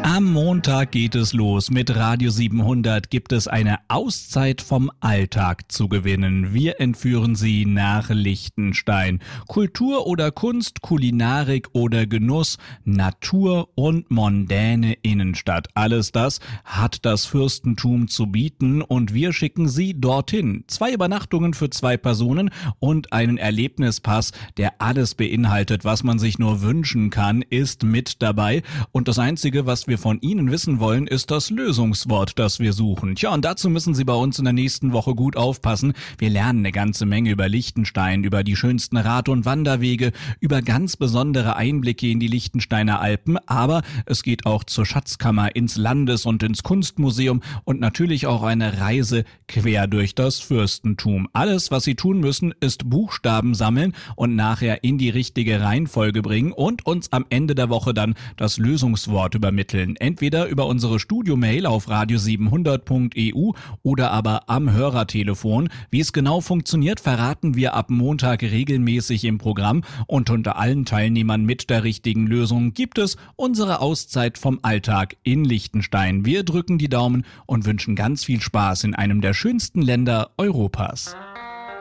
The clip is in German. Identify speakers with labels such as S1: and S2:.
S1: Am Montag geht es los. Mit Radio 700 gibt es eine Auszeit vom Alltag zu gewinnen. Wir entführen Sie nach Liechtenstein. Kultur oder Kunst, Kulinarik oder Genuss, Natur und mondäne Innenstadt. Alles das hat das Fürstentum zu bieten und wir schicken Sie dorthin. 2 Übernachtungen für 2 Personen und einen Erlebnispass, der alles beinhaltet, was man sich nur wünschen kann, ist mit dabei. Und das Einzige, was wir von Ihnen wissen wollen, ist das Lösungswort, das wir suchen. Tja, und dazu müssen Sie bei uns in der nächsten Woche gut aufpassen. Wir lernen eine ganze Menge über Liechtenstein, über die schönsten Rad- und Wanderwege, über ganz besondere Einblicke in die Liechtensteiner Alpen, aber es geht auch zur Schatzkammer, ins Landes- und ins Kunstmuseum und natürlich auch eine Reise quer durch das Fürstentum. Alles, was Sie tun müssen, ist Buchstaben sammeln und nachher in die richtige Reihenfolge bringen und uns am Ende der Woche dann das Lösungswort übermitteln. Entweder über unsere Studiomail auf radio700.eu oder aber am Hörertelefon. Wie es genau funktioniert, verraten wir ab Montag regelmäßig im Programm und unter allen Teilnehmern mit der richtigen Lösung gibt es unsere Auszeit vom Alltag in Liechtenstein. Wir drücken die Daumen und wünschen ganz viel Spaß in einem der schönsten Länder Europas.